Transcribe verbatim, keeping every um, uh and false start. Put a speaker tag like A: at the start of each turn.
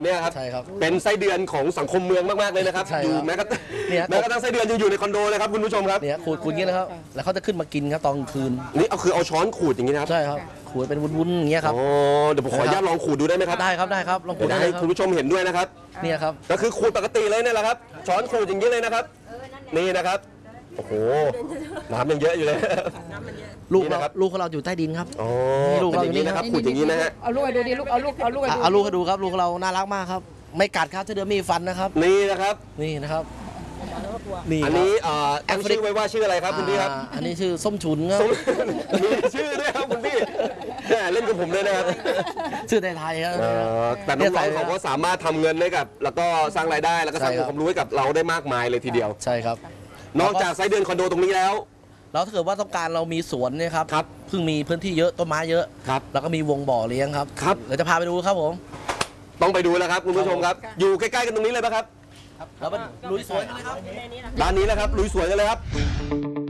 A: เนี่ยครับ
B: ใช่ครับ
A: เป็นไส้เดือนของสังคมเมืองมากๆเลยนะครับ
B: ใช่ครับ
A: อยู่แม้กระทั่ง
B: เนี่ย
A: แม้กระทั่งไส้เดือนยังอยู่ในคอนโดเลยครับคุณผู้ชมครับ
B: เนี่ยขูดขูดอย่างนี้นะครับแล้วเขาจะขึ้นมากินครับตอนกลางคืน
A: นี่เอาคือเอาช้อนขูดอย่างนี้นะครับ
B: ใช่ครับขูดเป็นวุ้นๆอย่างเงี้ยครับ
A: อ๋อเดี๋ยวผมขออนุญาตลองขูดดูได้ไหมครับ
B: ได้ครับได้ครับลองขู
A: เดี๋ย
B: ด
A: ว
B: ได้
A: ให้
B: เลยครั
A: คุณ
B: บ
A: ผู้ชมเห็นด้วยนะครับ
B: เนี่ยครับ
A: ก็คือขูดปกติเลยเนี่ยแหละครับช้อนขูดอย่างนี้เลยนะครับนี่นะครับโอ้โหน้ำยังเยอะอยู่เลย
B: ลูก
A: นี่
B: เรา
A: นะครับ
B: ลูกของเราอยู่ใต้ดินครับ
A: อ๋อ
B: นี่ลูก
A: เป็น
B: เรา
A: อย่างนี้นะครับ
B: อยู่นี่
A: ขูดอย่างนี้นะฮะ
C: เอาลูกให้ดูดิลูกเอาลูกเอาลูกให้
B: อ่ะ
C: ดู
B: เอาลูกให้ดูครับลูกเราน่ารักมากครับไม่กัดครับถ้าเดือมีฟันนะครับ
A: นี่นะครับ
B: นี่นะครับนี่
A: อันนี้เอ่อตั้งชื่อไว้ว่าชื่ออะไรครับคุณพี่ครับ
B: อ่าอันนี้ชื่อส้มฉุนครับ
A: สมมีชื่อด้วยครับคุณพี่แหมเล่นกับผมเลยนะครับ
B: ชื่อไทยๆครับ
A: เอ่อแต่น้องๆเขาก็สามารถทำเงินได้กับ แล้วก็สร้างรายได้แล้วก็สร้าง
B: ใช่
A: อง
B: ครับ
A: ค์ความรู้ให้กับเราได้มากมายเลยทีเดียว
B: ใช่ครับ
A: นอกจากไส้เดือนคอนโดตรงนี้แล้ว
B: แล้วถ้าเกิดว่าต้องการเรามีสวนเนี่ยครับ
A: ครับ
B: เพิ่งมีพื้นที่เยอะต้นไม้เยอะ
A: ครับ
B: แล้วก็มีวงบ่อเลี้ยงครับ
A: ครับ
B: เดี๋ยวจะพาไปดูครับผม
A: ต้องไปดูแล้วครับคุณผู้ชมครับ อยู่ใกล้ๆกันตรงนี้เลยปะครับ
B: แล้วมันลุยสวนกันเลยครับ
A: ร้านนี้นะครับลุยสวนกันเลยครับ